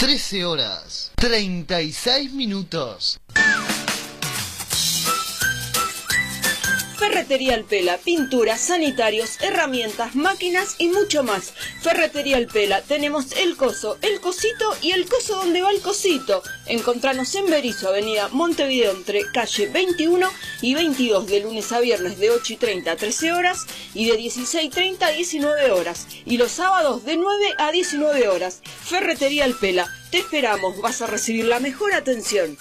13 horas, 36 minutos. Ferretería El Pela, pinturas, sanitarios, herramientas, máquinas y mucho más. Ferretería El Pela, tenemos el coso, el cosito y el coso donde va el cosito. Encontranos en Berisso, avenida Montevideo, entre calle 21 y 22, de lunes a viernes de 8:30 a 13 horas y de 16:30 a 19 horas. Y los sábados de 9 a 19 horas. Ferretería El Pela, te esperamos, vas a recibir la mejor atención.